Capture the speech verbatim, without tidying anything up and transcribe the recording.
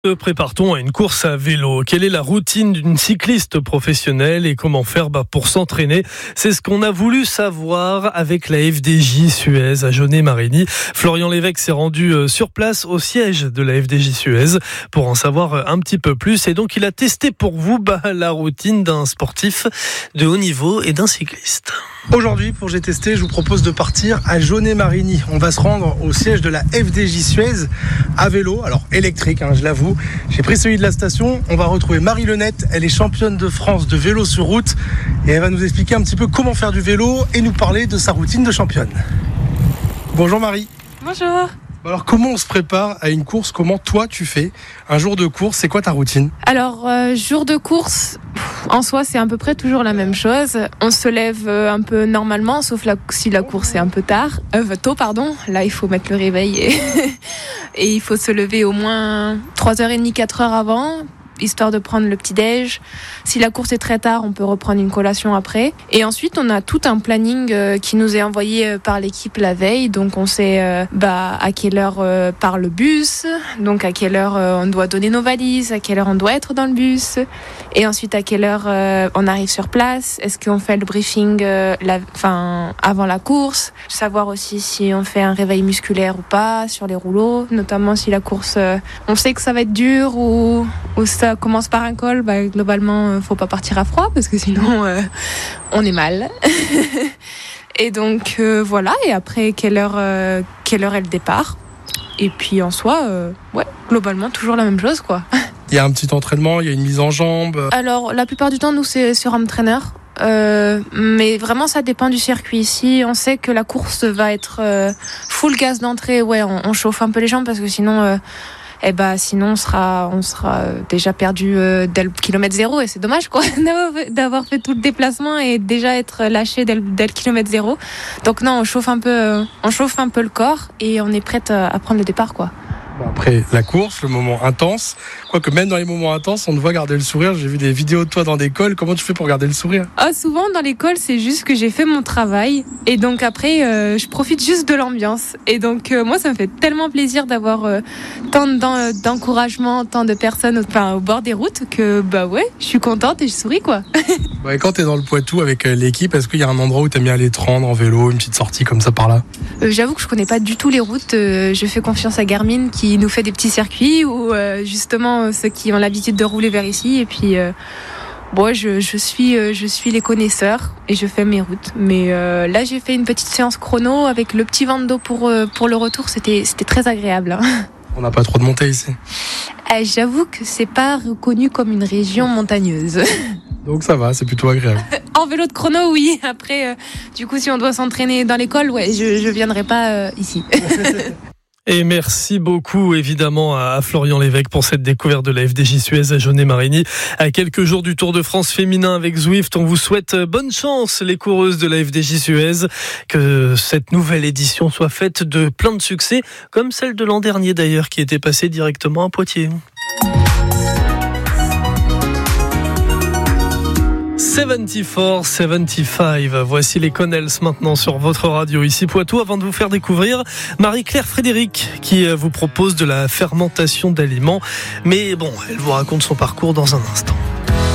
Prépare-t-on à une course à vélo? Quelle est la routine d'une cycliste professionnelle et comment faire bah, pour s'entraîner? C'est ce qu'on a voulu savoir avec la F D J Suez à Jaunet-Marigny. Florian Lévesque s'est rendu sur place au siège de la F D J Suez pour en savoir un petit peu plus. Et donc il a testé pour vous bah, la routine d'un sportif de haut niveau et d'un cycliste. Aujourd'hui, pour J'ai testé, je vous propose de partir à Jaunet-Marigny. On va se rendre au siège de la F D J Suez à vélo, alors électrique, hein, je l'avoue. J'ai pris celui de la station. On va retrouver Marie Lenette. Elle est championne de France de vélo sur route et elle va nous expliquer un petit peu comment faire du vélo et nous parler de sa routine de championne. Bonjour Marie. Bonjour. Alors comment on se prépare à une course? Comment toi tu fais un jour de course? C'est quoi ta routine? Alors euh, jour de course, en soi c'est à peu près toujours la même chose. On se lève un peu normalement, sauf la, si la course est un peu tard, euh, tôt pardon. Là il faut mettre le réveil et, et il faut se lever au moins trois heures trente, quatre heures avant, histoire de prendre le petit-déj. Si la course est très tard, on peut reprendre une collation après. Et ensuite, on a tout un planning euh, qui nous est envoyé par l'équipe la veille. Donc, on sait euh, bah, à quelle heure euh, part le bus, donc à quelle heure euh, on doit donner nos valises, à quelle heure on doit être dans le bus, et ensuite à quelle heure euh, on arrive sur place. Est-ce qu'on fait le briefing euh, la, enfin, avant la course? Savoir aussi si on fait un réveil musculaire ou pas sur les rouleaux, notamment si la course, euh, on sait que ça va être dur ou, ou ça commence par un col, bah, globalement, euh, faut pas partir à froid parce que sinon, euh, on est mal. Et donc, euh, voilà. Et après, quelle heure, euh, quelle heure est le départ? Et puis, en soi, euh, ouais, globalement, toujours la même chose, quoi. Il y a un petit entraînement, il y a une mise en jambe. Alors, la plupart du temps, nous, c'est sur home trainer. Euh, mais vraiment, ça dépend du circuit. Ici, on sait que la course va être euh, full gaz d'entrée. Ouais, on, on chauffe un peu les jambes parce que sinon... Euh, Eh ben, sinon, on sera, on sera déjà perdu euh, dès le kilomètre zéro et c'est dommage, quoi, d'avoir fait tout le déplacement et déjà être lâché dès le, dès le kilomètre zéro. Donc non, on chauffe un peu, euh, on chauffe un peu le corps et on est prête à prendre le départ, quoi. Après la course, le moment intense, quoique même dans les moments intenses, on te voit garder le sourire. J'ai vu des vidéos de toi dans des cols. Comment tu fais pour garder le sourire? Ah, souvent dans les cols, c'est juste que j'ai fait mon travail et donc après, euh, je profite juste de l'ambiance. Et donc euh, moi, ça me fait tellement plaisir d'avoir euh, tant d'encouragement, tant de personnes, enfin, au bord des routes que bah ouais, je suis contente et je souris, quoi. Ouais, quand t'es dans le Poitou avec l'équipe, est-ce qu'il y a un endroit où t'aimes bien aller te rendre en vélo, une petite sortie comme ça par là? euh, J'avoue que je connais pas du tout les routes. Euh, je fais confiance à Garmin qui nous fait des petits circuits ou euh, justement euh, ceux qui ont l'habitude de rouler vers ici. Et puis, euh, bon, je, je suis, euh, je suis les connaisseurs et je fais mes routes. Mais euh, là, j'ai fait une petite séance chrono avec le petit vent d'eau pour euh, pour le retour. C'était, c'était très agréable. Hein. On n'a pas trop de montée ici. Euh, j'avoue que c'est pas reconnu comme une région montagneuse. Donc ça va, c'est plutôt agréable. En vélo de chrono, oui. Après, euh, du coup, si on doit s'entraîner dans l'école, ouais, je je viendrai pas euh, ici. Et merci beaucoup évidemment à Florian Lévesque pour cette découverte de la F D J Suez à Jaunet-Marigny. À quelques jours du Tour de France féminin avec Zwift, on vous souhaite bonne chance les coureuses de la F D J Suez. Que cette nouvelle édition soit faite de plein de succès, comme celle de l'an dernier d'ailleurs qui était passée directement à Poitiers. soixante-quatre, soixante-quinze. Voici les Connells maintenant sur votre radio ici Poitou. Avant de vous faire découvrir Marie-Claire Frédéric qui vous propose de la fermentation d'aliments. Mais bon, elle vous raconte son parcours dans un instant.